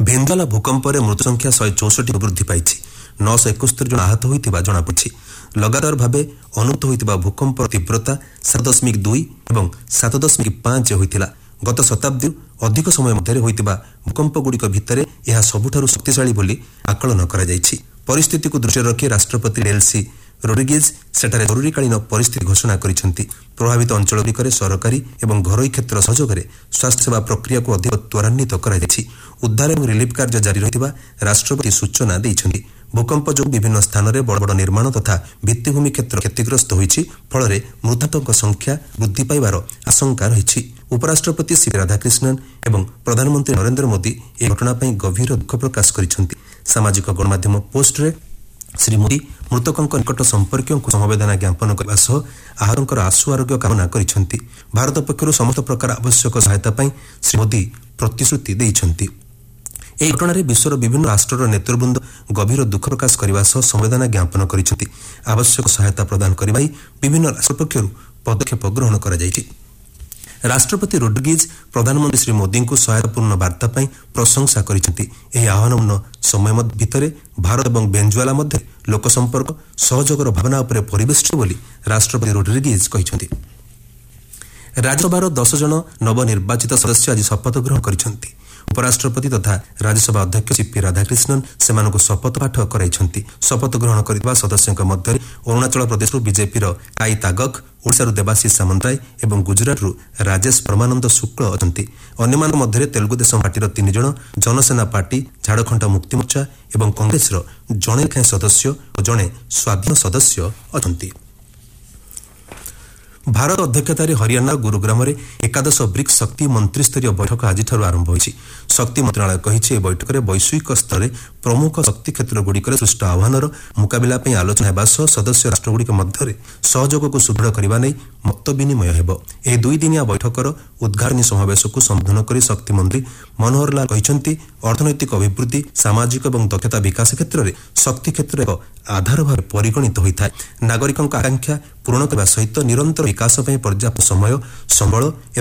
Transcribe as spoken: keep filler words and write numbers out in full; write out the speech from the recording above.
Venezuela ଭୂକମ୍ପରେ ମୃତ୍ୟୁ ସଂଖ୍ୟା ଶହେ ଚଉଷଠି ବୃଦ୍ଧି ପାଇଛି। ନଅଶହ ଏକସ୍ତରୀ ଜଣ ଆହତ ହୋଇଥିବା ଜଣାପଡ଼ିଛି। ଲଗାତାର ଭାବେ ଅନୁଭୂତ ହୋଇଥିବା ଭୂକମ୍ପର ତୀବ୍ରତା ସାତ ଦଶମିକ ଦୁଇ ଏବଂ ସାତ ଦଶମିକ ପାଞ୍ଚ ହୋଇଥିଲା। ଗତ ଶତାବ୍ଦୀରୁ ଅଧିକ ସମୟ ମଧ୍ୟରେ ହୋଇଥିବା ଭୂକମ୍ପଗୁଡ଼ିକ ଭିତରେ ଏହା ସବୁଠାରୁ ଶକ୍ତିଶାଳୀ ବୋଲି ଆକଳନ କରାଯାଇଛି। ପରିସ୍ଥିତିକୁ ଦୃଷ୍ଟିରେ ରଖି ରାଷ୍ଟ୍ରପତି ଡେଲ୍ସି ରୋଡ୍ରିଗେଜ୍ ସେଠାରେ ଜରୁରୀକାଳୀନ ପରିସ୍ଥିତି ଘୋଷଣା କରିଛନ୍ତି। ପ୍ରଭାବିତ ଅଞ୍ଚଳଗୁଡ଼ିକରେ ସରକାରୀ ଏବଂ ଘରୋଇ କ୍ଷେତ୍ର ସହଯୋଗରେ ସ୍ୱାସ୍ଥ୍ୟସେବା ପ୍ରକ୍ରିୟାକୁ ଅଧିକ ତ୍ୱରାନ୍ୱିତ କରାଯାଇଛି। ଉଦ୍ଧାର ଏବଂ ରିଲିଫ୍ କାର୍ଯ୍ୟ ଜାରି ରହିଥିବା ରାଷ୍ଟ୍ରପତି ସୂଚନା ଦେଇଛନ୍ତି। ଭୂକମ୍ପ ଯୋଗୁଁ ବିଭିନ୍ନ ସ୍ଥାନରେ ବଡ଼ ବଡ଼ ନିର୍ମାଣ ତଥା ଭିତ୍ତିଭୂମି କ୍ଷେତ୍ର କ୍ଷତିଗ୍ରସ୍ତ ହୋଇଛି। ଫଳରେ ମୃତାହତଙ୍କ ସଂଖ୍ୟା ବୃଦ୍ଧି ପାଇବାର ଆଶଙ୍କା ରହିଛି। ଉପରାଷ୍ଟ୍ରପତି ସି ରାଧାକ୍ରିଷ୍ଣନ୍ ଏବଂ ପ୍ରଧାନମନ୍ତ୍ରୀ ନରେନ୍ଦ୍ର ମୋଦି ଏହି ଘଟଣା ପାଇଁ ଗଭୀର ଦୁଃଖ ପ୍ରକାଶ କରିଛନ୍ତି। ସାମାଜିକ ଗଣମାଧ୍ୟମ ପୋଷ୍ଟରେ ଶ୍ରୀ ମୋଦି ମୃତକଙ୍କ ନିକଟ ସମ୍ପର୍କୀୟଙ୍କୁ ସମବେଦନା ଜ୍ଞାପନ କରିବା ସହ ଆହତଙ୍କର ଆଶୁ ଆରୋଗ୍ୟ କାମନା କରିଛନ୍ତି। ଭାରତ ପକ୍ଷରୁ ସମସ୍ତ ପ୍ରକାର ଆବଶ୍ୟକ ସହାୟତା ପାଇଁ ଶ୍ରୀ ମୋଦି ପ୍ରତିଶ୍ରୁତି ଦେଇଛନ୍ତି। ଏହି ଘଟଣାରେ ବିଶ୍ୱର ବିଭିନ୍ନ ରାଷ୍ଟ୍ରର ନେତୃବୃନ୍ଦ ଗଭୀର ଦୁଃଖ ପ୍ରକାଶ କରିବା ସହ ସମବେଦନା ଜ୍ଞାପନ କରିଛନ୍ତି। ଆବଶ୍ୟକ ସହାୟତା ପ୍ରଦାନ କରିବା ପାଇଁ ବିଭିନ୍ନ ରାଷ୍ଟ୍ର ପକ୍ଷରୁ ପଦକ୍ଷେପ ଗ୍ରହଣ କରାଯାଇଛି। ରାଷ୍ଟ୍ରପତି ରୋଡ୍ରିଗେଜ୍ ପ୍ରଧାନମନ୍ତ୍ରୀ ଶ୍ରୀ ମୋଦିଙ୍କୁ ସହାୟତାପୂର୍ଣ୍ଣ ବାର୍ତ୍ତା ପାଇଁ ପ୍ରଶଂସା କରିଛନ୍ତି। ଏହି ଆହ୍ୱାନପୂର୍ଣ୍ଣ ସମୟ ଭିତରେ ଭାରତ ଏବଂ ଭେନେଜୁଏଲା ମଧ୍ୟରେ ଲୋକସମ୍ପର୍କ ସହଯୋଗର ଭାବନା ଉପରେ ପରିବେଷ୍ଟିତ ବୋଲି ରାଷ୍ଟ୍ରପତି ରୋଡ୍ରିଗେଜ୍ କହିଛନ୍ତି। ରାଜ୍ୟସଭାର ଦଶ ଜଣ ନବନିର୍ବାଚିତ ସଦସ୍ୟ ଆଜି ଶପଥ ଗ୍ରହଣ କରିଛନ୍ତି। ଉପରାଷ୍ଟ୍ରପତି ତଥା ରାଜ୍ୟସଭା ଅଧ୍ୟକ୍ଷ ସିପି ରାଧାକ୍ରିଷ୍ଣନ୍ ସେମାନଙ୍କୁ ଶପଥ ପାଠ କରାଇଛନ୍ତି। ଶପଥ ଗ୍ରହଣ କରିଥିବା ସଦସ୍ୟଙ୍କ ମଧ୍ୟରେ ଅରୁଣାଚଳ ପ୍ରଦେଶରୁ ବିଜେପିର କାଇ ତାଗକ୍, ଓଡ଼ିଶାରୁ ଦେବାଶିଷ ସାମନ୍ତରାୟ ଏବଂ ଗୁଜରାଟରୁ ରାଜେଶ ପରମାନନ୍ଦ ଶୁକ୍ଳ ଅଛନ୍ତି। ଅନ୍ୟମାନଙ୍କ ମଧ୍ୟରେ ତେଲୁଗୁଦେଶମ ପାର୍ଟିର ତିନି ଜଣ, ଜନସେନା ପାର୍ଟି, ଝାଡ଼ଖଣ୍ଡ ମୁକ୍ତିମୋର୍ଚ୍ଚା ଏବଂ କଂଗ୍ରେସର ଜଣେ ଲେଖାଏଁ ସଦସ୍ୟ ଓ ଜଣେ ସ୍ୱାଧୀନ ସଦସ୍ୟ ଅଛନ୍ତି। ଭାରତ ଅଧ୍ୟକ୍ଷତାରେ ହରିୟାଣାର ଗୁରୁଗ୍ରାମରେ ଏକାଦଶ ବ୍ରିକ୍ସ ଶକ୍ତି ମନ୍ତ୍ରୀସ୍ତରୀୟ ବୈଠକ ଆଜିଠାରୁ ଆରମ୍ଭ ହୋଇଛି। ଶକ୍ତି ମନ୍ତ୍ରଣାଳୟ କହିଛି ଏହି ବୈଠକରେ ବୈଶ୍ୱିକ ସ୍ତରରେ ପ୍ରମୁଖ ଶକ୍ତି କ୍ଷେତ୍ରଗୁଡ଼ିକରେ ସୃଷ୍ଟ ଆହ୍ୱାନର ମୁକାବିଲା ପାଇଁ ଆଲୋଚନା ହେବା ସହ ସଦସ୍ୟ ରାଷ୍ଟ୍ରଗୁଡ଼ିକ ମଧ୍ୟରେ ସହଯୋଗକୁ ସୁଦୃଢ଼ କରିବା ନେଇ ମତ ବିନିମୟ ହେବ। ଏହି ଦୁଇଦିନିଆ ବୈଠକର ଉଦ୍ଘାଟନୀ ସମାବେଶକୁ ସମ୍ବୋଧନ କରି ଶକ୍ତିମନ୍ତ୍ରୀ ମନୋହର ଲାଲ କହିଛନ୍ତି, ଅର୍ଥନୈତିକ ଅଭିବୃଦ୍ଧି, ସାମାଜିକ ଏବଂ ଦକ୍ଷତା ବିକାଶ କ୍ଷେତ୍ରରେ ଶକ୍ତି କ୍ଷେତ୍ର ଏକ ଆଧାର ଭାବେ ପରିଗଣିତ ହୋଇଥାଏ। ନାଗରିକଙ୍କ ଆକାଂକ୍ଷା ପୂରଣ କରିବା ସହିତ ନିରନ୍ତର ବିକାଶ ପାଇଁ ପର୍ଯ୍ୟାପ୍ତ ସମୟ, ସମ୍ବଳ